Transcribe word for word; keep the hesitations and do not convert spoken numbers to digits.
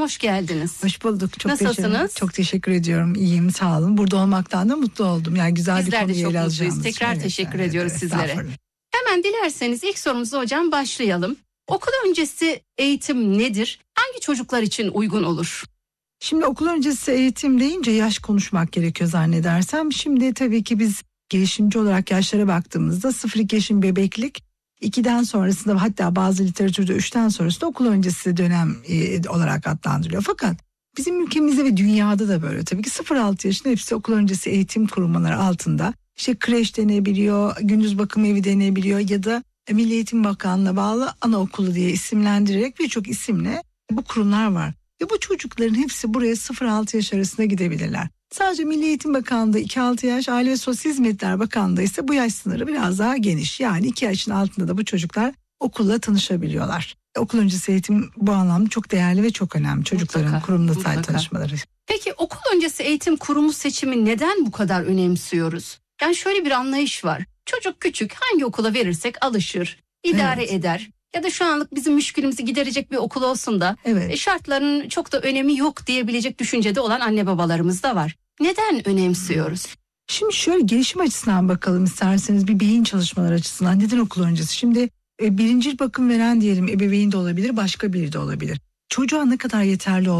hoş geldiniz. Hoş bulduk. Çok Nasılsınız? Teşekkür, çok teşekkür ediyorum. İyiyim, sağ olun. Burada olmaktan da mutlu oldum. Yani güzel Bizler bir de konuyu çok ele mutluyuz. alacağımız Tekrar için. teşekkür Evet, ediyoruz evet, sizlere. estağfurullah. Hemen dilerseniz ilk sorumuza hocam başlayalım. Okul öncesi eğitim nedir? Hangi çocuklar için uygun olur? Şimdi okul öncesi eğitim deyince yaş konuşmak gerekiyor zannedersem. Şimdi tabii ki biz gelişimci olarak yaşlara baktığımızda sıfır iki yaşın bebeklik, ikiden sonrasında hatta bazı literatürde üçten sonrasında okul öncesi dönem e, olarak adlandırılıyor. Fakat bizim ülkemizde ve dünyada da böyle tabii ki sıfır altı yaşında hepsi okul öncesi eğitim kurumları altında. İşte kreş denebiliyor, gündüz bakım evi denebiliyor ya da Milli Eğitim Bakanlığı'na bağlı anaokulu diye isimlendirerek birçok isimle bu kurumlar var. Ve bu çocukların hepsi buraya sıfır altı yaş arasında gidebilirler. Sadece Milli Eğitim Bakanlığı iki altı yaş, Aile ve Sosyal Hizmetler Bakanlığı ise bu yaş sınırı biraz daha geniş. Yani iki yaşın altında da bu çocuklar okulla tanışabiliyorlar. Okul öncesi eğitim bu anlamda çok değerli ve çok önemli. Çocukların Mutlaka, kurumla mutlaka. tanışmaları. Peki okul öncesi eğitim kurumu seçimi neden bu kadar önemsiyoruz? Yani şöyle bir anlayış var. Çocuk küçük, hangi okula verirsek alışır, idare Evet. eder. Ya da şu anlık bizim müşkülümüzü giderecek bir okul olsun da Evet. e, şartların çok da önemi yok diyebilecek düşüncede olan anne babalarımız da var. Neden önemsiyoruz? Şimdi şöyle gelişim açısından bakalım isterseniz, bir beyin çalışmaları açısından neden okul öncesi? Şimdi e, birincil bakım veren diyelim ebeveyn de olabilir, başka biri de olabilir. Çocuğa ne kadar yeterli